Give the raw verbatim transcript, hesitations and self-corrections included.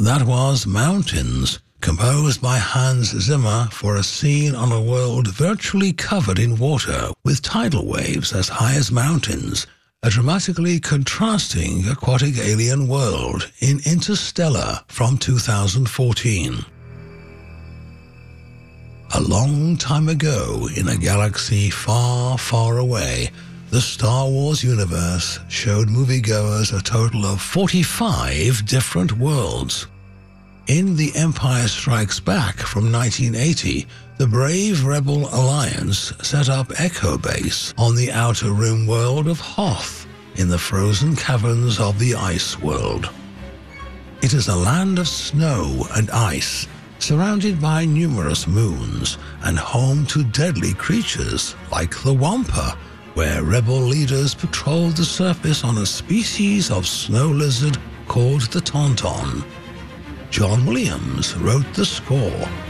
That was Mountains, composed by Hans Zimmer for a scene on a world virtually covered in water, with tidal waves as high as mountains, a dramatically contrasting aquatic alien world in Interstellar from two thousand fourteen. A long time ago, in a galaxy far, far away, the Star Wars universe showed moviegoers a total of forty-five different worlds. In The Empire Strikes Back from nineteen eighty, the brave Rebel Alliance set up Echo Base on the Outer Rim world of Hoth in the frozen caverns of the Ice World. It is a land of snow and ice, surrounded by numerous moons and home to deadly creatures like the Wampa, where rebel leaders patrolled the surface on a species of snow lizard called the Tauntaun. John Williams wrote the score.